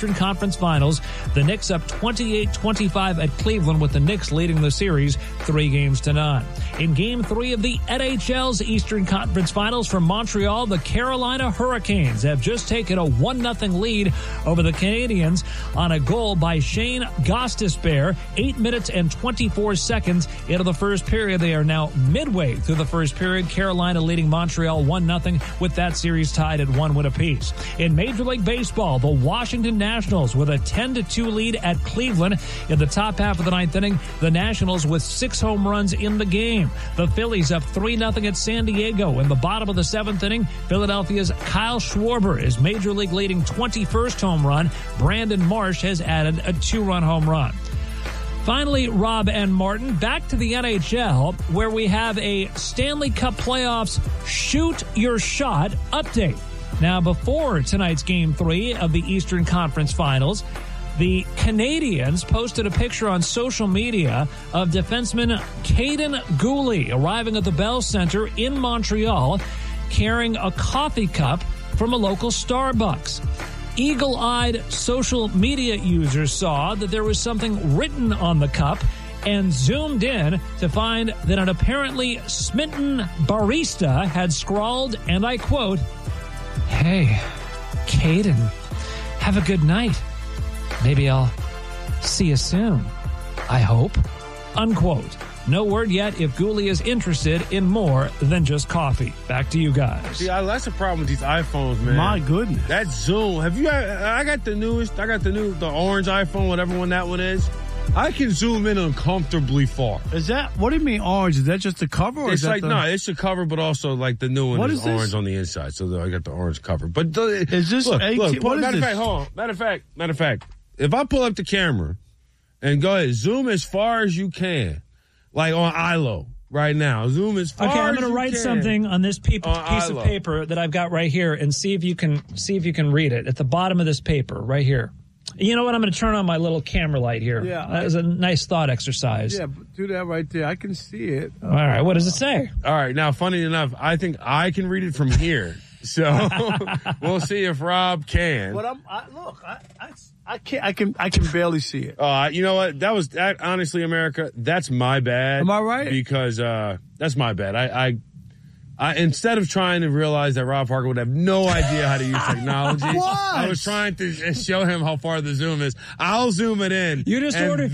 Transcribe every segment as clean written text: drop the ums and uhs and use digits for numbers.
Eastern Conference Finals. The Knicks up 28-25 at Cleveland, with the Knicks leading the series 3-9. In Game 3 of the NHL's Eastern Conference Finals from Montreal, the Carolina Hurricanes have just taken a 1-0 lead over the Canadiens on a goal by Shane Gostisbehere, 8 minutes and 24 seconds into the first period. They are now midway through the first period. Carolina leading Montreal 1-0, with that series tied at 1 win apiece. In Major League Baseball, the Washington Nationals with a 10-2 lead at Cleveland. In the top half of the ninth inning, the Nationals with 6 home runs in the game. The Phillies up 3-0 at San Diego. In the bottom of the seventh inning, Philadelphia's Kyle Schwarber is Major League leading 21st home run. Brandon Marsh has added a 2-run home run. Finally, Rob and Martin, back to the NHL, where we have a Stanley Cup Playoffs Shoot Your Shot update. Now, before tonight's Game 3 of the Eastern Conference Finals, the Canadiens posted a picture on social media of defenseman Caden Gooley arriving at the Bell Center in Montreal carrying a coffee cup from a local Starbucks. Eagle-eyed social media users saw that there was something written on the cup and zoomed in to find that an apparently smitten barista had scrawled, and I quote, "Hey, Caden, have a good night. Maybe I'll see you soon, I hope," unquote. No word yet if Gooley is interested in more than just coffee. Back to you guys. See, that's the problem with these iPhones, man. My goodness. That zoom. Have you? I got the newest. I got the orange iPhone, whatever one that one is. I can zoom in uncomfortably far. Is that, what do you mean orange? Is that just the cover? Or it's is that like, no, it's the cover, but also like the new one what is orange on the inside. So I got the orange cover. But is this look, 18? Look, matter of fact, if I pull up the camera and go ahead, zoom as far as you can, like on ILO right now. Zoom as far as you can. Okay, I'm going to write something on this piece of paper that I've got right here and see if you can read it. At the bottom of this paper, right here. You know what? I'm going to turn on my little camera light here. Yeah. That was a nice thought exercise. Yeah, do that right there. I can see it. All right, what does it say? All right, now, funny enough, I think I can read it from here. So we'll see if Rob can. But I can't. I can barely see it. You know what? That honestly, America, that's my bad. Am I right? Because that's my bad. I instead of trying to realize that Rob Parker would have no idea how to use technology, I was trying to show him how far the zoom is. I'll zoom it in. You just ordered.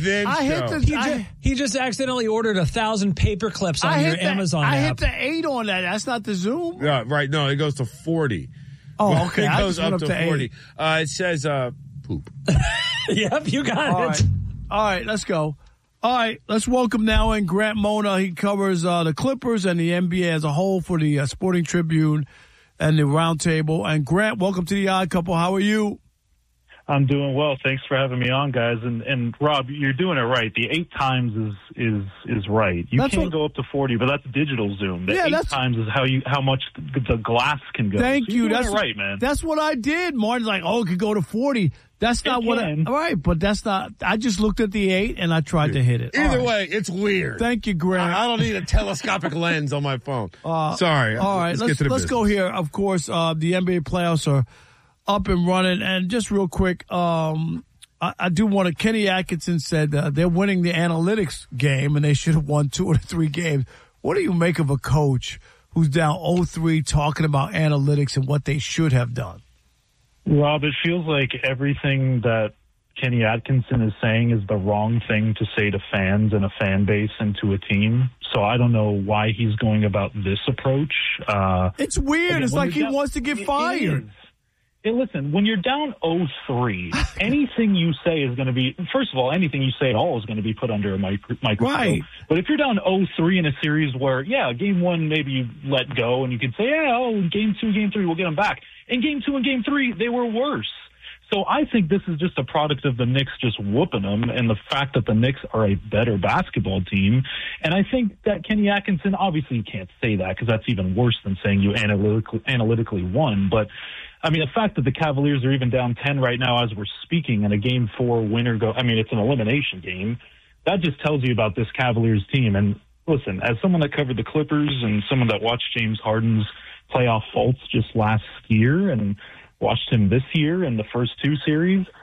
He just accidentally ordered 1,000 paper clips on your Amazon app. I hit the 8 on that. That's not the zoom. Yeah, right. No, it goes to 40. Oh, okay. It goes up to 40. It says poop. Yep, you got it. Right. All right, let's go. All right, let's welcome now in Grant Mona. He covers the Clippers and the NBA as a whole for the Sporting Tribune and the Roundtable. And Grant, welcome to the Odd Couple. How are you? I'm doing well. Thanks for having me on, guys. And Rob, you're doing it right. The 8 times is right. You can't go up to 40, but that's digital zoom. The 8 times is how much the glass can go. Thank you. That's right, man. That's what I did. Martin's like, it could go to 40. That's not all right, but that's not. I just looked at the 8 and I tried to hit it. Either way, it's weird. Thank you, Grant. I don't need a telescopic lens on my phone. Sorry. All right, let's go here. Of course, the NBA playoffs are up and running, and just real quick, I do want to. Kenny Atkinson said they're winning the analytics game, and they should have won 2 or 3 games. What do you make of a coach who's down 0-3 talking about analytics and what they should have done? Rob, it feels like everything that Kenny Atkinson is saying is the wrong thing to say to fans and a fan base and to a team. So I don't know why he's going about this approach. It's weird. Again, it's like he wants to get fired. Hey, listen, when you're down 0-3, anything you say is going to be, first of all, anything you say at all is going to be put under a microscope. Right. But if you're down 0-3 in a series where, game 1, maybe you let go and you could say, game 2, game 3, we'll get them back. In game 2 and game 3, they were worse. So I think this is just a product of the Knicks just whooping them and the fact that the Knicks are a better basketball team. And I think that Kenny Atkinson, obviously you can't say that because that's even worse than saying you analytically won. But, I mean, the fact that the Cavaliers are even down 10 right now as we're speaking and a game 4 winner it's an elimination game. That just tells you about this Cavaliers team. And listen, as someone that covered the Clippers and someone that watched James Harden's playoff faults just last year and watched him this year in the first 2 series,